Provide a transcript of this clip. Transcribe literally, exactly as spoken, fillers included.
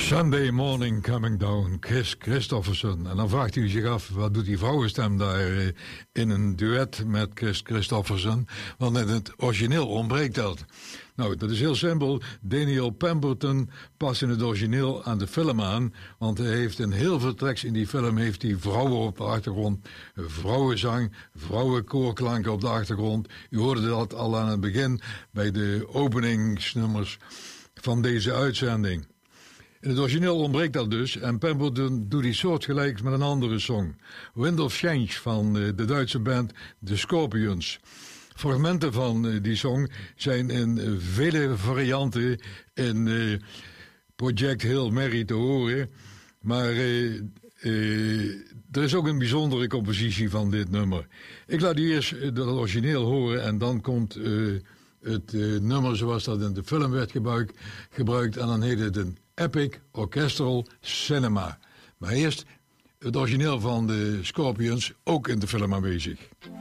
Sunday Morning Coming Down, Chris Christofferson. En dan vraagt u zich af, wat doet die vrouwenstem daar uh, in een duet met Chris Christofferson? Want in het origineel ontbreekt dat. Nou, dat is heel simpel. Daniel Pemberton past in het origineel aan de film aan. Want hij heeft in heel veel tracks in die film heeft hij vrouwen op de achtergrond. Vrouwenzang, vrouwenkoorklanken op de achtergrond. U hoorde dat al aan het begin bij de openingsnummers van deze uitzending. In het origineel ontbreekt dat dus en Pemberton doet iets soortgelijks met een andere song. Wind of Change van de Duitse band The Scorpions. Fragmenten van die song zijn in vele varianten in Project Hail Mary te horen. Maar uh, uh, er is ook een bijzondere compositie van dit nummer. Ik laat u eerst het origineel horen en dan komt uh, het uh, nummer zoals dat in de film werd gebruikt, gebruikt en dan heet het een Epic Orchestral Cinema. Maar eerst het origineel van de Scorpions, ook in de film aanwezig.